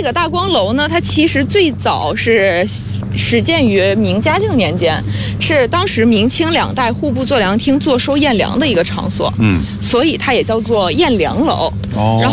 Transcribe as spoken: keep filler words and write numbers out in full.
个大光楼呢，它其实最早是始建于明嘉靖年间，是当时明清两代户部做粮厅坐收验粮的一个场所。嗯，所以它也叫做验粮楼。哦，然后